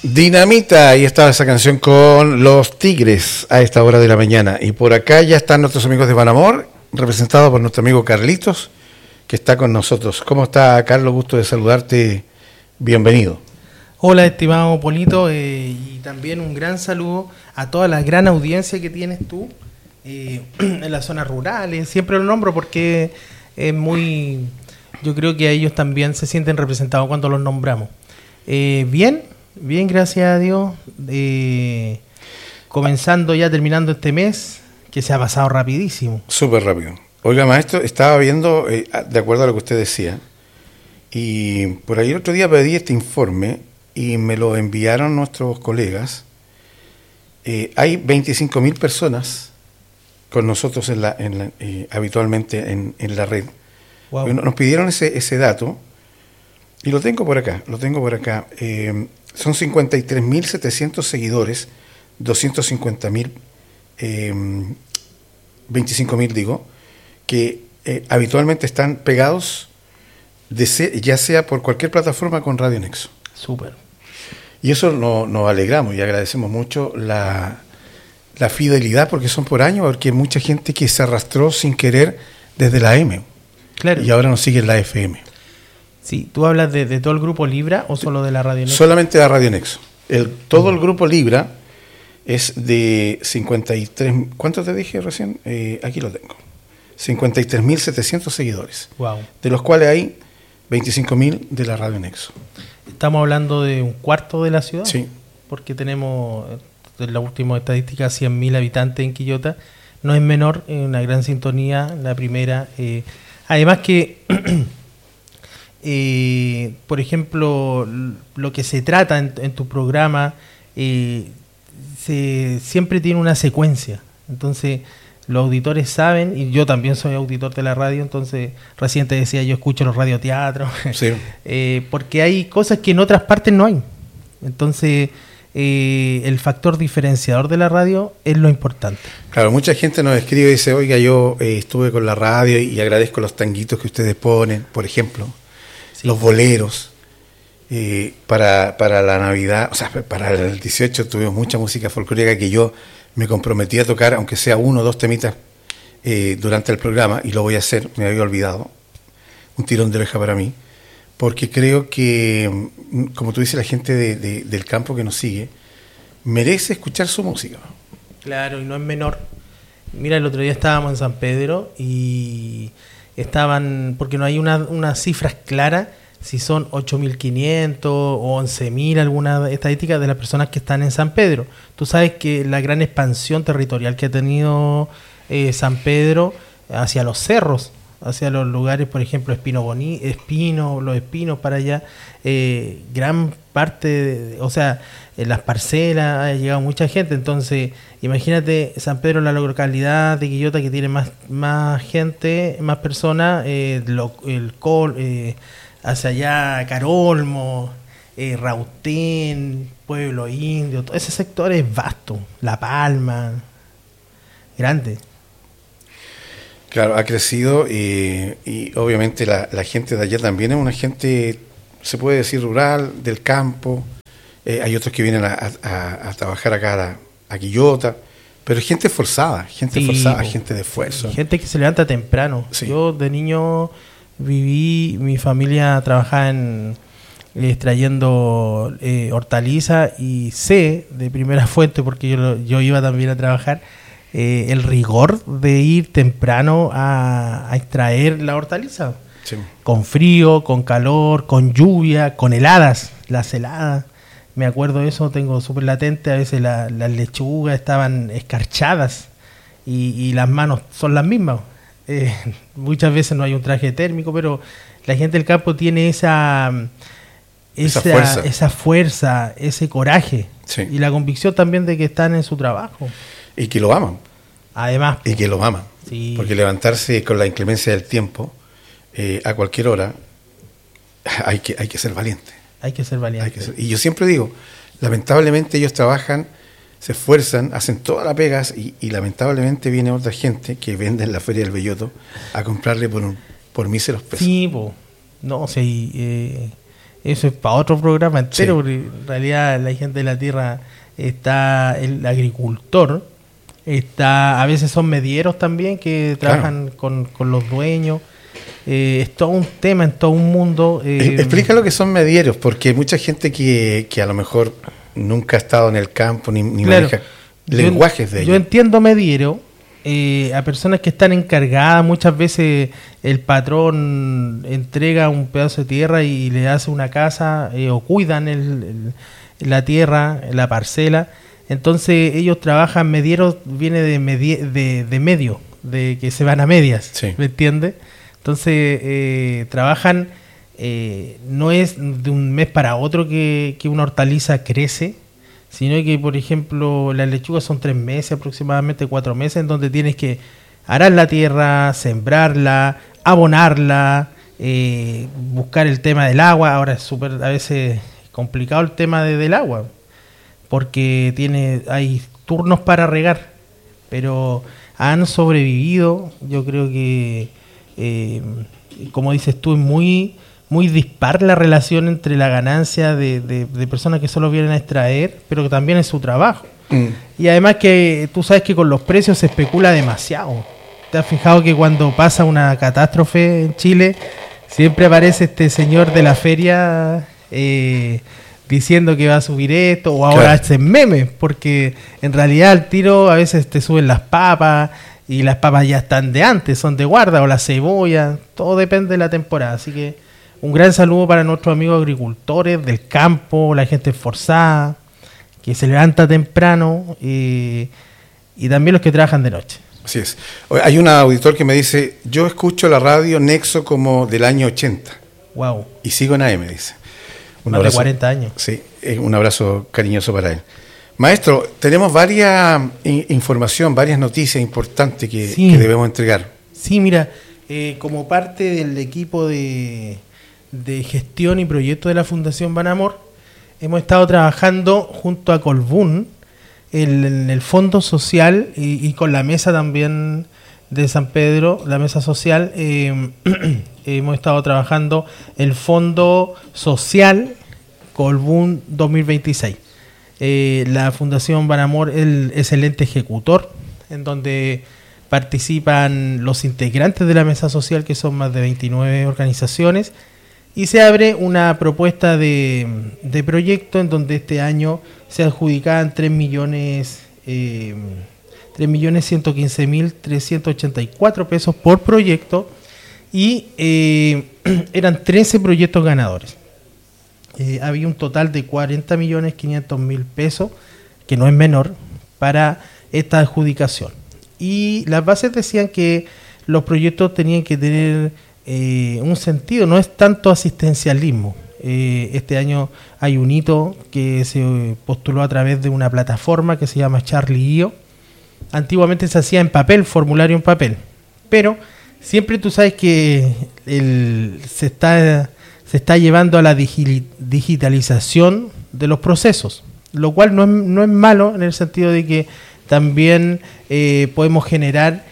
Dinamita, ahí estaba esa canción con Los Tigres a esta hora de la mañana. Y por acá ya están nuestros amigos de Banamor, representados por nuestro amigo Carlitos, que está con nosotros. ¿Cómo está, Carlos? Gusto de saludarte. Bienvenido. Hola, estimado Polito, y también un gran saludo a toda la gran audiencia que tienes tú en las zonas rurales. Siempre lo nombro porque es muy... Yo creo que ellos también se sienten representados cuando los nombramos. Bien, gracias a Dios. Comenzando ya, terminando este mes, que se ha pasado rapidísimo. Súper rápido. Oiga, maestro, estaba viendo, de acuerdo a lo que usted decía, y por ahí el otro día pedí este informe y me lo enviaron nuestros colegas. Hay 25.000 personas con nosotros habitualmente en la red. Wow. Nos pidieron ese dato y lo tengo por acá. Son 53.700 seguidores, 250.000, 25.000 digo, que habitualmente están pegados, ya sea por cualquier plataforma con Radio Nexo. Súper. Y eso nos alegramos y agradecemos mucho la fidelidad, porque son por años, porque hay mucha gente que se arrastró sin querer desde la M. Claro. Y ahora nos sigue en la FM. Sí, ¿tú hablas de todo el grupo Libra o solo de la Radio Nexo? Solamente de la Radio Nexo. Todo el grupo Libra es de 53... ¿Cuánto te dije recién? Aquí lo tengo. 53.700 seguidores. Wow. De los cuales hay 25.000 de la Radio Nexo. Estamos hablando de un cuarto de la ciudad. Sí. Porque tenemos, en la última estadística, 100.000 habitantes en Quillota. No es menor, una gran sintonía, la primera. Además que... por ejemplo, lo que se trata en tu programa siempre tiene una secuencia. Entonces, los auditores saben, y yo también soy auditor de la radio, entonces recién te decía, yo escucho los radioteatros, sí. Porque hay cosas que en otras partes no hay. Entonces, el factor diferenciador de la radio es lo importante. Claro, mucha gente nos escribe y dice, oiga, yo estuve con la radio y agradezco los tanguitos que ustedes ponen, por ejemplo. Los boleros, para la Navidad, o sea, para el 18 tuvimos mucha música folclórica que yo me comprometí a tocar, aunque sea 1 o 2 temitas durante el programa, y lo voy a hacer, me había olvidado, un tirón de oreja para mí, porque creo que, como tú dices, la gente del campo que nos sigue, merece escuchar su música. Claro, y no es menor. Mira, el otro día estábamos en San Pedro y... estaban, porque no hay unas cifras claras, si son 8.500 o 11.000, alguna estadística de las personas que están en San Pedro. Tú sabes que la gran expansión territorial que ha tenido San Pedro hacia los cerros, hacia los lugares, por ejemplo, los Espinos para allá, gran parte, en las parcelas ha llegado mucha gente. Entonces, imagínate San Pedro, la localidad de Quillota, que tiene más gente, más personas, hacia allá Carolmo, Rautén, Pueblo Indio, todo ese sector es vasto, La Palma, grande. Claro, ha crecido y obviamente la gente de allá también es una gente, se puede decir, rural, del campo. Hay otros que vienen a trabajar acá a Quillota, pero gente forzada, gente de esfuerzo. Gente que se levanta temprano. Sí. Yo de niño mi familia trabajaba extrayendo hortalizas, y sé de primera fuente, porque yo iba también a trabajar, el rigor de ir temprano a extraer la hortaliza. Sí. Con frío, con calor, con lluvia, con heladas, las heladas. Me acuerdo de eso, tengo súper latente. A veces las lechugas estaban escarchadas y las manos son las mismas. Muchas veces no hay un traje térmico, pero la gente del campo tiene esa fuerza, ese coraje, sí. Y la convicción también de que están en su trabajo. Y que lo aman. Además. Y que lo aman. Sí. Porque levantarse con la inclemencia del tiempo, a cualquier hora, hay que ser valiente. Hay que ser valiente. Y yo siempre digo, lamentablemente ellos trabajan, se esfuerzan, hacen todas las pegas y lamentablemente viene otra gente que vende en la Feria del Belloto a comprarle por míseros pesos. Sí, no, Eso es para otro programa entero, porque en realidad la gente de la tierra está el agricultor, a veces son medieros también que trabajan con los dueños. Es todo un tema, en todo un mundo. Explica lo que son medieros, porque hay mucha gente que a lo mejor nunca ha estado en el campo ni maneja lenguajes de ellos. Yo entiendo mediero a personas que están encargadas. Muchas veces el patrón entrega un pedazo de tierra y le hace una casa o cuidan la tierra, la parcela. Entonces ellos trabajan, medieros viene de medio, de que se van a medias, sí. ¿Me entiendes? Entonces trabajan, no es de un mes para otro que una hortaliza crece, sino que, por ejemplo, las lechugas son 3 meses, aproximadamente 4 meses, en donde tienes que arar la tierra, sembrarla, abonarla, buscar el tema del agua. Ahora es súper a veces complicado el tema del agua, porque hay turnos para regar, pero han sobrevivido. Yo creo que, como dices tú, es muy dispar la relación entre la ganancia de personas que solo vienen a extraer, pero que también es su trabajo. Y además que tú sabes que con los precios se especula demasiado. ¿Te has fijado que cuando pasa una catástrofe en Chile, siempre aparece este señor de la feria diciendo que va a subir esto, o ahora hacen memes? Porque en realidad al tiro a veces te suben las papas, y las papas ya están de antes, son de guarda, o la cebolla, todo depende de la temporada. Así que un gran saludo para nuestros amigos agricultores del campo, la gente esforzada, que se levanta temprano, y también los que trabajan de noche. Así es. Hay un auditor que me dice, yo escucho la radio Nexo como del año 80. Wow. Y sigo en AM, dice. Más de 40 años. Sí, un abrazo cariñoso para él. Maestro, tenemos varias información, varias noticias importantes que debemos entregar. Sí, mira, como parte del equipo de gestión y proyecto de la Fundación Banamor, hemos estado trabajando junto a Colbún en el fondo social y con la mesa también de San Pedro, la mesa social. Hemos estado trabajando el fondo social Colbún 2026. La Fundación Banamor es el ente ejecutor, en donde participan los integrantes de la mesa social, que son más de 29 organizaciones, y se abre una propuesta de proyecto en donde este año se adjudicaban 3.115.384 pesos por proyecto, y eran 13 proyectos ganadores. Había un total de 40.500.000 pesos, que no es menor, para esta adjudicación. Y las bases decían que los proyectos tenían que tener un sentido, no es tanto asistencialismo. Este año hay un hito que se postuló a través de una plataforma que se llama Charlie.io. Antiguamente se hacía en papel, formulario en papel, pero siempre tú sabes que se está llevando a la digitalización de los procesos, lo cual no es malo, en el sentido de que también podemos generar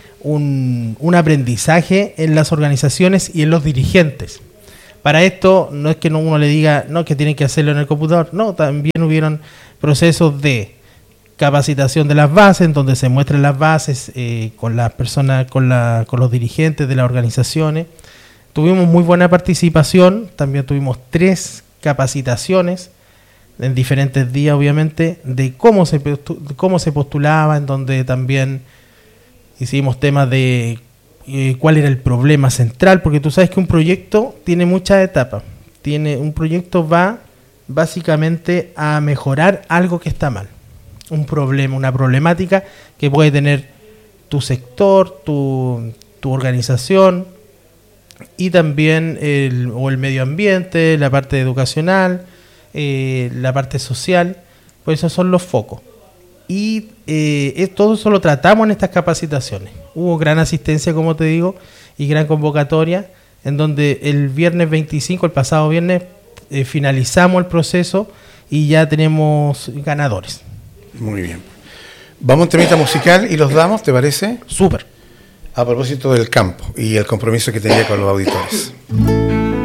un aprendizaje en las organizaciones y en los dirigentes. Para esto no es que uno le diga no, que tienen que hacerlo en el computador, no, también hubieron procesos de capacitación de las bases, en donde se muestran las bases con las personas, con los dirigentes de las organizaciones. Tuvimos muy buena participación, también tuvimos 3 capacitaciones en diferentes días, obviamente, de cómo se postulaba, en donde también hicimos temas de cuál era el problema central, porque tú sabes que un proyecto tiene muchas etapas. Un proyecto va básicamente a mejorar algo que está mal, un problema, una problemática que puede tener tu sector, tu organización, y también el medio ambiente, la parte educacional, la parte social. Pues esos son los focos. Y todo eso lo tratamos en estas capacitaciones. Hubo gran asistencia, como te digo, y gran convocatoria, en donde el viernes 25, el pasado viernes, finalizamos el proceso y ya tenemos ganadores. Muy bien. Vamos a un temita musical y los damos, ¿te parece? Súper. A propósito del campo y el compromiso que tenía con los auditores.